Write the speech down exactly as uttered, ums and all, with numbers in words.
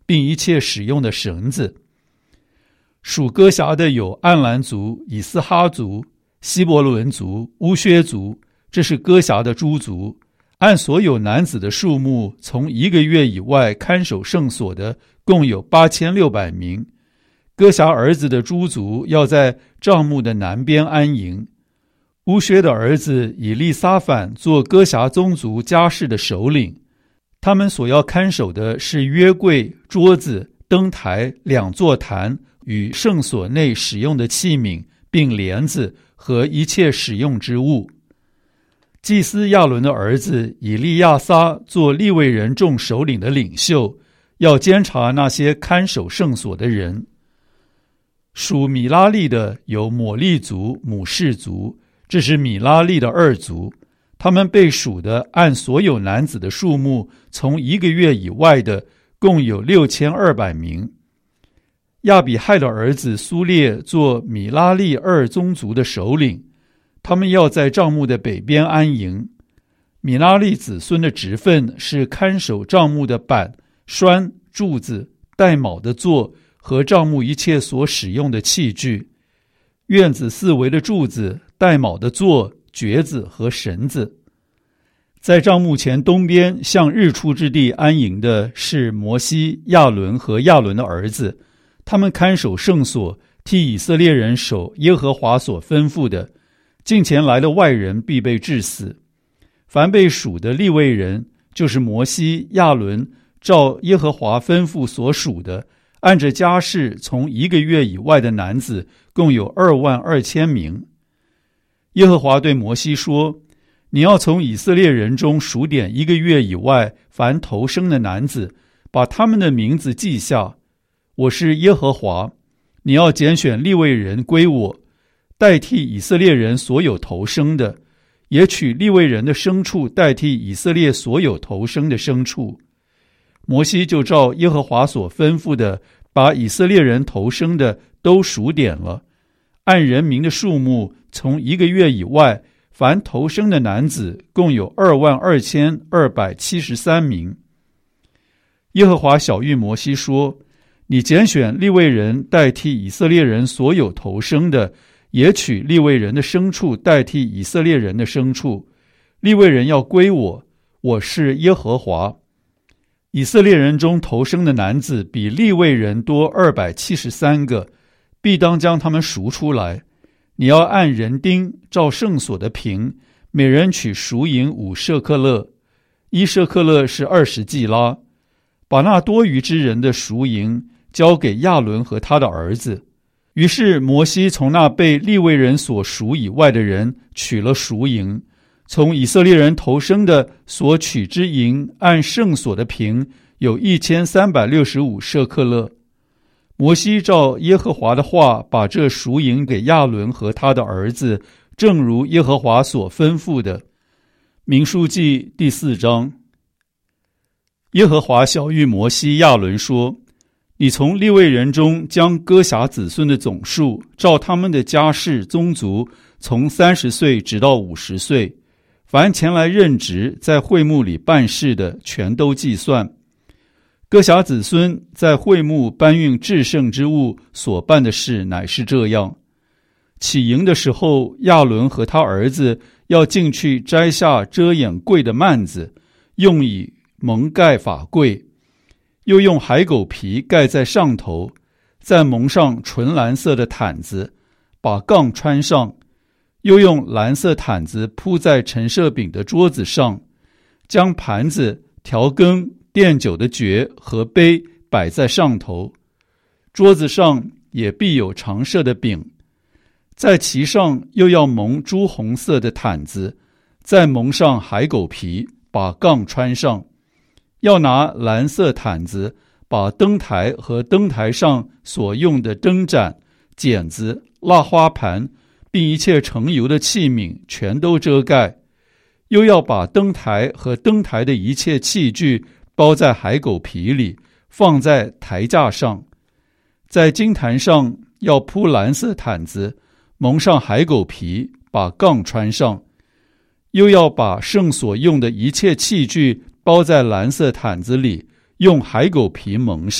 并一切使用的绳子。属哥辖的有暗兰族、以斯哈族、希伯伦族、乌薛族，这是哥辖的诸族。按所有男子的数目，从一个月以外看守圣所的共有八千六百名。哥辖儿子的诸族要在帐幕的南边安营。乌薛的儿子以利撒反做哥辖宗族家事的首领，他们所要看守的是约柜、桌子、灯台、两座坛与圣所内使用的器皿，并帘子和一切使用之物。祭司亚伦的儿子以利亚撒做利未人众首领的领袖，要监察那些看守圣所的人。属米拉利的有抹利族、母士族，这是米拉利的二族，他们被数的按所有男子的数目，从一个月以外的共有六千二百名。亚比亥的儿子苏列做米拉利二宗族的首领，他们要在帐幕的北边安营。米拉利子孙的职分是看守帐幕的板、栓、柱子、带卯的座和帐幕一切所使用的器具，院子四围的柱子、带卯的座、橛子和绳子。在帐幕前东边向日出之地安营的是摩西、亚伦和亚伦的儿子，他们看守圣所，替以色列人守耶和华所吩咐的。近前来的外人必被治死。凡被数的利未人，就是摩西、亚伦照耶和华吩咐所属的，按着家世从一个月以外的男子，共有二万二千名。耶和华对摩西说：你要从以色列人中数点一个月以外凡头生的男子，把他们的名字记下。我是耶和华，你要拣选利未人归我，代替以色列人所有头生的，也取利未人的牲畜代替以色列所有头生的牲畜。摩西就照耶和华所吩咐的，把以色列人头生的都数点了，按人民的数目，从一个月以外凡头生的男子共有二万二千二百七十三名。耶和华晓谕摩西说：你拣选利未人代替以色列人所有头生的，也取利未人的牲畜代替以色列人的牲畜。利未人要归我，我是耶和华。以色列人中头生的男子比利未人多二百七十三个，必当将他们赎出来。你要按人丁照圣所的平，每人取赎银五舍克勒，一舍克勒是二十季拉。把那多余之人的赎银交给亚伦和他的儿子。于是摩西从那被利未人所赎以外的人取了赎银，从以色列人头生的所取之银，按圣所的平有一千三百六十五舍克勒。摩西照耶和华的话，把这赎银给亚伦和他的儿子，正如耶和华所吩咐的。民数记第四章。耶和华晓谕摩西、亚伦说：你从利未人中将哥辖子孙的总数，照他们的家世宗族，从三十岁直到五十岁，凡前来任职在会幕里办事的，全都计算。哥辖子孙在会幕搬运至圣之物所办的事乃是这样：起营的时候，亚伦和他儿子要进去摘下遮掩柜的幔子，用以蒙盖法柜，又用海狗皮盖在上头，再蒙上纯蓝色的毯子，把杠穿上，又用蓝色毯子铺在陈设饼的桌子上，将盘子、调羹、奠酒的爵和杯摆在上头。桌子上也必有常设的饼，在其上又要蒙朱红色的毯子，再蒙上海狗皮，把杠穿上。要拿蓝色毯子把灯台和灯台上所用的灯盏、剪子、蜡花盘，并一切盛油的器皿全都遮盖。又要把灯台和灯台的一切器具包在海狗皮里，放在台架上。在金坛上要铺蓝色毯子，蒙上海狗皮，把杠穿上。又要把圣所用的一切器具包在蓝色毯子里，用海狗皮蒙上。